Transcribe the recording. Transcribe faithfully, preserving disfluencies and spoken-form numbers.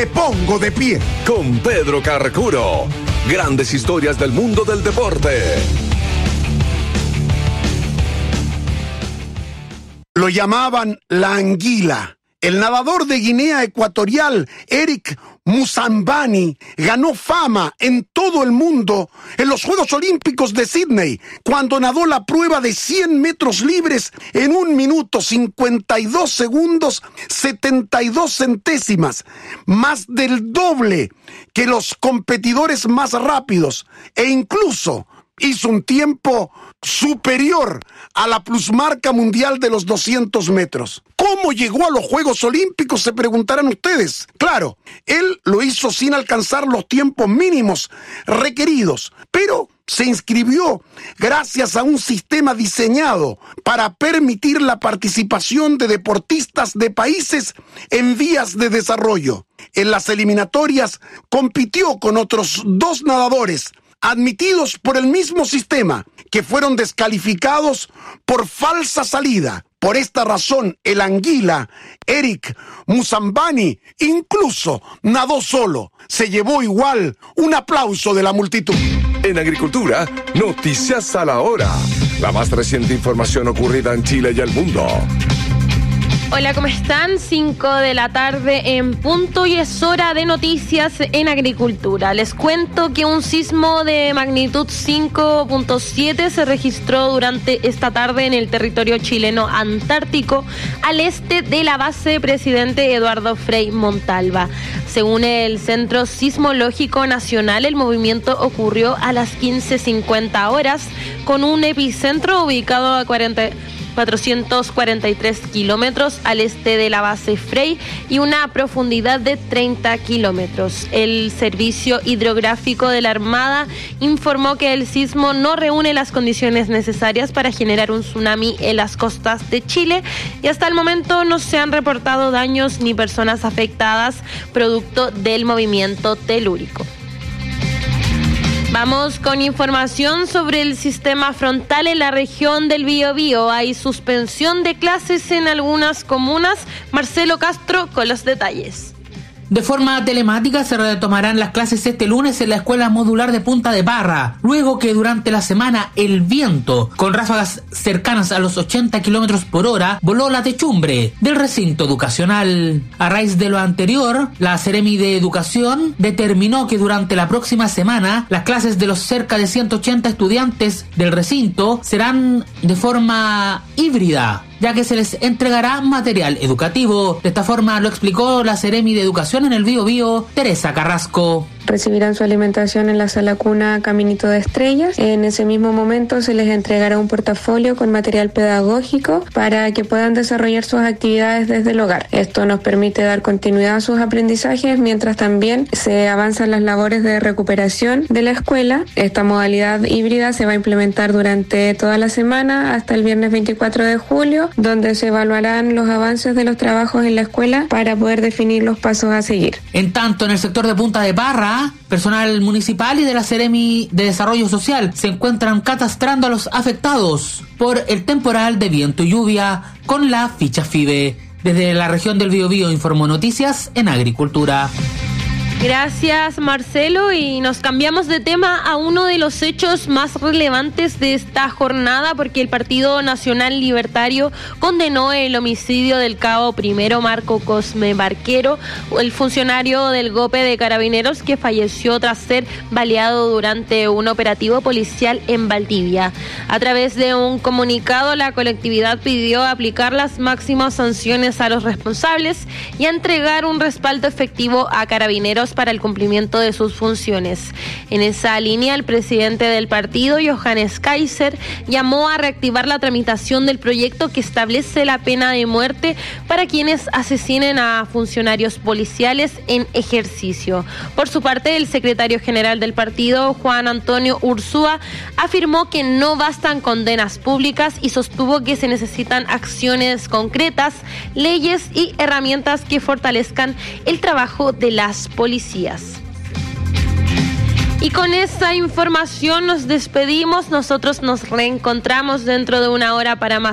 Me pongo de pie. Con Pedro Carcuro. Grandes historias del mundo del deporte. Lo llamaban la anguila. El nadador de Guinea Ecuatorial, Eric Musambani, ganó fama en todo el mundo en los Juegos Olímpicos de Sydney, cuando nadó la prueba de cien metros libres en un minuto cincuenta y dos segundos setenta y dos centésimas, más del doble que los competidores más rápidos, e incluso hizo un tiempo superior a la plusmarca mundial de los doscientos metros. ¿Cómo llegó a los Juegos Olímpicos?, se preguntarán ustedes. Claro, él lo hizo sin alcanzar los tiempos mínimos requeridos, pero se inscribió gracias a un sistema diseñado para permitir la participación de deportistas de países en vías de desarrollo. En las eliminatorias compitió con otros dos nadadores admitidos por el mismo sistema, que fueron descalificados por falsa salida. Por esta razón, el anguila, Eric Musambani, incluso nadó solo. Se llevó igual un aplauso de la multitud. En agricultura, noticias a la hora. La más reciente información ocurrida en Chile y el mundo. Hola, ¿cómo están? cinco de la tarde en punto y es hora de noticias en agricultura. Les cuento que un sismo de magnitud cinco punto siete se registró durante esta tarde en el territorio chileno antártico, al este de la base Presidente Eduardo Frei Montalva. Según el Centro Sismológico Nacional, el movimiento ocurrió a las quince cincuenta horas, con un epicentro ubicado a cuatrocientos cuarenta y tres kilómetros al este de la base Frei y una profundidad de treinta kilómetros. El Servicio Hidrográfico de la Armada informó que el sismo no reúne las condiciones necesarias para generar un tsunami en las costas de Chile y hasta el momento no se han reportado daños ni personas afectadas producto del movimiento telúrico. Vamos con información sobre el sistema frontal en la región del Biobío. Hay suspensión de clases en algunas comunas. Marcelo Castro con los detalles. De forma telemática se retomarán las clases este lunes en la Escuela Modular de Punta de Parra, luego que durante la semana el viento, con ráfagas cercanas a los ochenta kilómetros por hora, voló la techumbre del recinto educacional. A raíz de lo anterior, la Seremi de Educación determinó que durante la próxima semana las clases de los cerca de ciento ochenta estudiantes del recinto serán de forma híbrida, ya que se les entregará material educativo. De esta forma lo explicó la Seremi de Educación en el Biobío, Teresa Carrasco. Recibirán su alimentación en la sala cuna Caminito de Estrellas. En ese mismo momento se les entregará un portafolio con material pedagógico para que puedan desarrollar sus actividades desde el hogar. Esto nos permite dar continuidad a sus aprendizajes mientras también se avanzan las labores de recuperación de la escuela. Esta modalidad híbrida se va a implementar durante toda la semana hasta el viernes veinticuatro de julio, donde se evaluarán los avances de los trabajos en la escuela para poder definir los pasos a seguir. En tanto, en el sector de Punta de Parra, personal municipal y de la Seremi de Desarrollo Social se encuentran catastrando a los afectados por el temporal de viento y lluvia con la ficha FIDE. Desde la región del Biobío informó Noticias en Agricultura. Gracias, Marcelo, y nos cambiamos de tema a uno de los hechos más relevantes de esta jornada, porque el Partido Nacional Libertario condenó el homicidio del cabo primero Marco Cosme Barquero, el funcionario del GOPE de Carabineros que falleció tras ser baleado durante un operativo policial en Valdivia. A través de un comunicado, la colectividad pidió aplicar las máximas sanciones a los responsables y a entregar un respaldo efectivo a Carabineros para el cumplimiento de sus funciones. En esa línea, el presidente del partido, Johannes Kaiser, llamó a reactivar la tramitación del proyecto que establece la pena de muerte para quienes asesinen a funcionarios policiales en ejercicio. Por su parte, el secretario general del partido, Juan Antonio Ursúa, afirmó que no bastan condenas públicas y sostuvo que se necesitan acciones concretas, leyes y herramientas que fortalezcan el trabajo de las policías. Y con esa información nos despedimos. Nosotros nos reencontramos dentro de una hora para más